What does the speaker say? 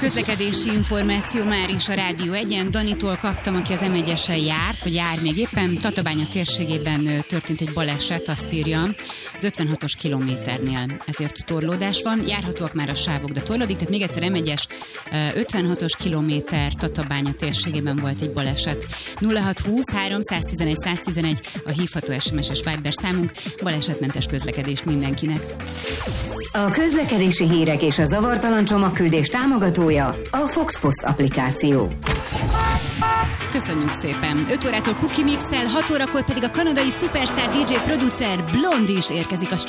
Közlekedési információ már is a Rádió 1-en. Danitól kaptam, aki az M1-esen járt, vagy jár még éppen. Tatabánya térségében történt egy baleset, azt írja, az 56-os kilométernél. Ezért torlódás van, járhatóak már a sávok, de torlódik. Tehát még egyszer M1-es 56-os kilométer Tatabánya térségében volt egy baleset. 0620 311 111 a hívható SMS-es Viber számunk. Balesetmentes közlekedés mindenkinek. A közlekedési hírek és a zavartalan csomagküldés támogatója a Fox Post applikáció. Köszönjük szépen! 5 órától Cookie Mix-el, 6 órakor pedig a kanadai szupersztár DJ producer Blond is érkezik a